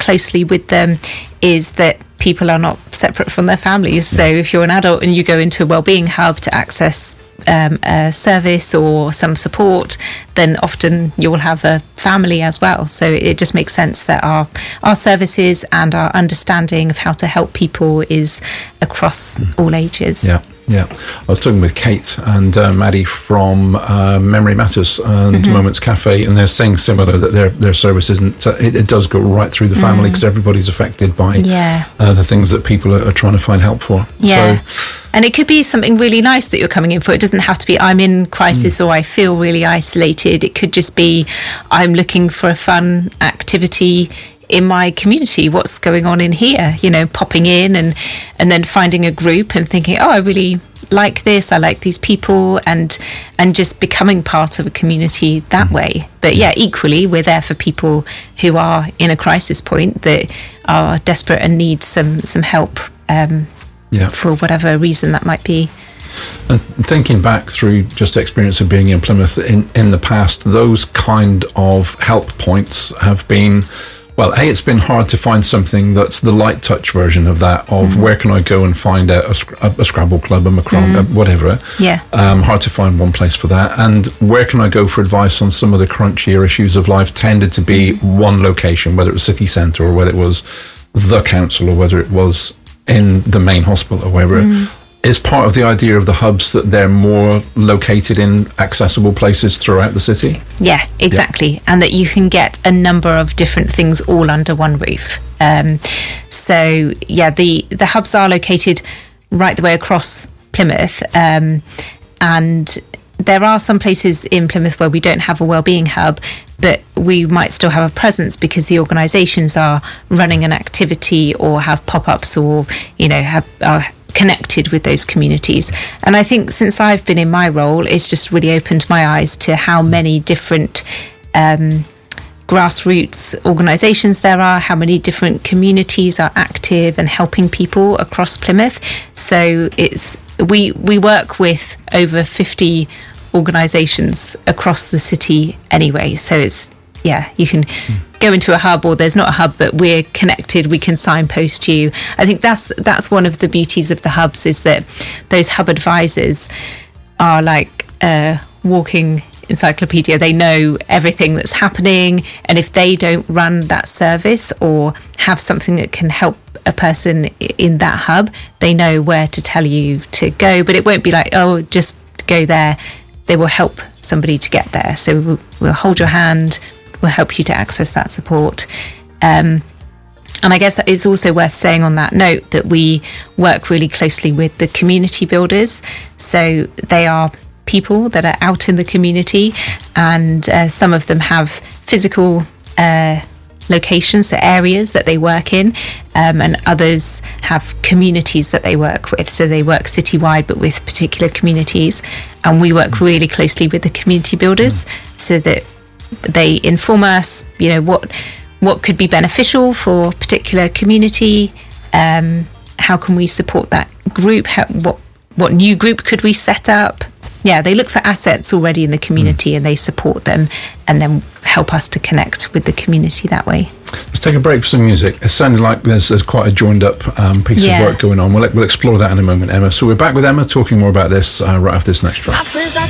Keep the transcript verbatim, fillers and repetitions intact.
closely with them is that people are not separate from their families. So if you're an adult and you go into a wellbeing hub to access um, a service or some support, then often you'll have a family as well. So it just makes sense that our our services and our understanding of how to help people is across mm. all ages. Yeah. Yeah, I was talking with Kate and uh, Maddie from uh, Memory Matters and mm-hmm. Moments Cafe, and they're saying similar that their their service isn't. Uh, it, it does go right through the family because mm. everybody's affected by yeah. uh, the things that people are, are trying to find help for. Yeah. So, and it could be something really nice that you're coming in for. It doesn't have to be I'm in crisis mm. or I feel really isolated. It could just be I'm looking for a fun activity in my community. What's going on in here? You know, popping in and and then finding a group and thinking, oh, I really like this. I like these people, and and just becoming part of a community that mm. way. But yeah, equally, we're there for people who are in a crisis point that are desperate and need some some help. Um, yeah. For whatever reason that might be. And thinking back through just experience of being in Plymouth in, in the past, those kind of help points have been, well, A, it's been hard to find something that's the light touch version of that, of mm. where can I go and find a, a, a Scrabble club, a Macron, mm. whatever. Yeah. Um, hard to find one place for that. And where can I go for advice on some of the crunchier issues of life tended to be mm. one location, whether it was city centre or whether it was the council or whether it was in the main hospital or wherever. Mm. Is part of the idea of the hubs that they're more located in accessible places throughout the city? Yeah, exactly. Yeah. And that you can get a number of different things all under one roof. Um, so, yeah, the, the hubs are located right the way across Plymouth. Um, and there are some places in Plymouth where we don't have a wellbeing hub, but we might still have a presence because the organisations are running an activity or have pop-ups or, you know, have are connected with those communities. And I think since I've been in my role, it's just really opened my eyes to how many different um, grassroots organisations there are, how many different communities are active and helping people across Plymouth. So it's we we work with over fifty organisations across the city anyway. So it's, yeah, you can mm. go into a hub or there's not a hub, but we're connected. We can signpost you. I think that's that's one of the beauties of the hubs, is that those hub advisors are like a walking encyclopedia. They know everything that's happening. And if they don't run that service or have something that can help a person in that hub, they know where to tell you to go. But it won't be like, oh, just go there. They will help somebody to get there. So we'll, we'll hold your hand. We'll help you to access that support. Um, and I guess it's also worth saying on that note that we work really closely with the community builders. So they are people that are out in the community, and uh, some of them have physical uh, locations, so areas that they work in, um, and others have communities that they work with. So they work citywide, but with particular communities. And we work really closely with the community builders so that they inform us, you know, what what could be beneficial for a particular community. Um, how can we support that group? How, what what new group could we set up? Yeah, they look for assets already in the community mm. and they support them and then help us to connect with the community that way. Let's take a break for some music. It sounded like there's, there's quite a joined up um, piece yeah. of work going on. We'll, we'll explore that in a moment, Emma. So we're back with Emma talking more about this uh, right after this next track.